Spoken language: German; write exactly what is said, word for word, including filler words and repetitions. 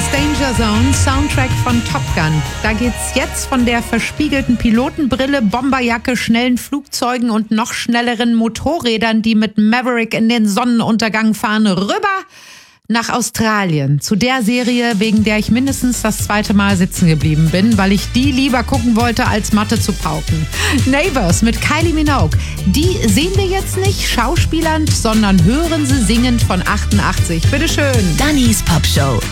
Danger Zone, Soundtrack von Top Gun. Da geht's jetzt von der verspiegelten Pilotenbrille, Bomberjacke, schnellen Flugzeugen und noch schnelleren Motorrädern, die mit Maverick in den Sonnenuntergang fahren, rüber nach Australien. Zu der Serie, wegen der ich mindestens das zweite Mal sitzen geblieben bin, weil ich die lieber gucken wollte, als Mathe zu pauken. Neighbours mit Kylie Minogue. Die sehen wir jetzt nicht schauspielernd, sondern hören sie singend von achtundachtzig. Bitteschön. Dannys Pop Show.